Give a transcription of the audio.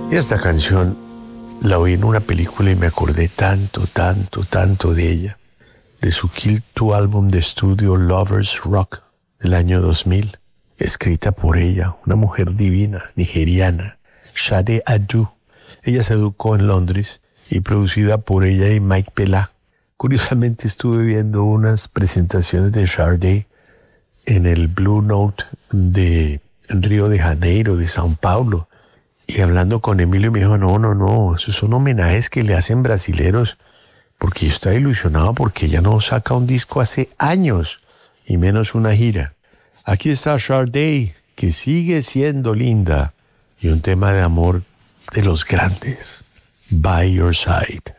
Y esta canción la oí en una película y me acordé tanto de ella, de su quinto álbum de estudio Lovers Rock del año 2000, escrita por ella, una mujer divina, nigeriana, Sade Adu. Ella se educó en Londres y producida por ella y Mike Pelá. Curiosamente estuve viendo unas presentaciones de Sade en el Blue Note de Río de Janeiro, de Sao Paulo, y hablando con Emilio me dijo, no, esos son homenajes que le hacen brasileros, porque yo estaba ilusionado porque ella no saca un disco hace años, y menos una gira. Aquí está Sade, que sigue siendo linda, y un tema de amor de los grandes, By Your Side.